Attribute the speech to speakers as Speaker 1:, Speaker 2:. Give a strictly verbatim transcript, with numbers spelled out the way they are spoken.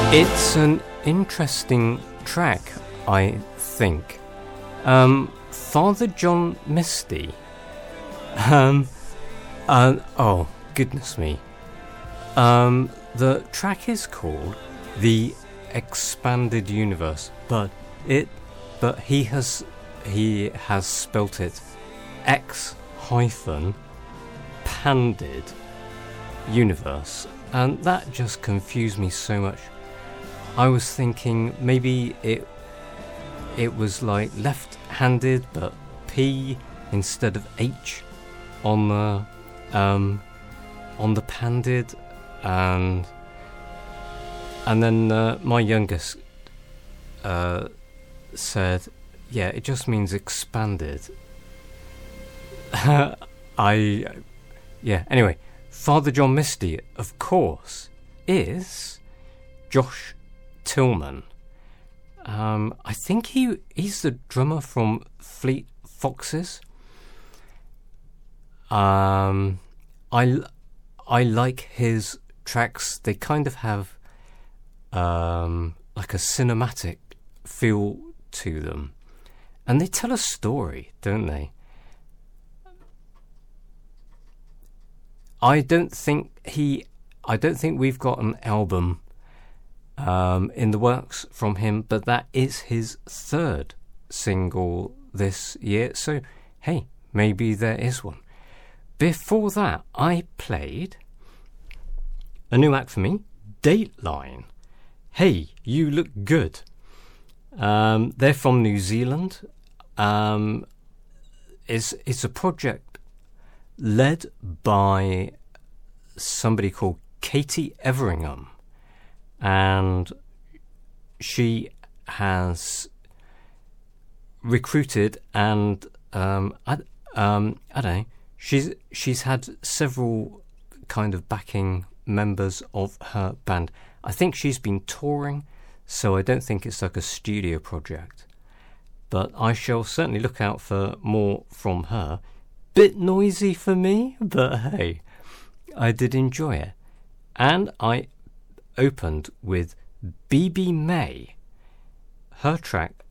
Speaker 1: It's an interesting track, I think. Um, Father John Misty. Um, uh, oh, goodness me. Um, the track is called The Expanded Universe, but it, but he has, he has spelt it X hyphen panded universe, and that just confused me so much. I was thinking maybe it it was like left-handed, but P instead of H on the um, on the panded, and and then uh, my youngest uh, said, "Yeah, it just means expanded." I yeah. Anyway, Father John Misty, of course, is Josh Tillman. Um, I think he he's the drummer from Fleet Foxes. Um, I I like his tracks. They kind of have um, like a cinematic feel to them, and they tell a story, don't they? I don't think he. I don't think we've got an album Um, in the works from him, but that is his third single this year, so hey, maybe there is one. Before that, I played a new act for me, Dateline. Hey, you look good. Um, they're from New Zealand. Um, it's, it's a project led by somebody called Katie Everingham, and she has recruited and um, I, um, I don't know. She's she's had several kind of backing members of her band. I think she's been touring, so I don't think it's like a studio project. But I shall certainly look out for more from her. Bit noisy for me, but hey, I did enjoy it, and I opened with B B May, her track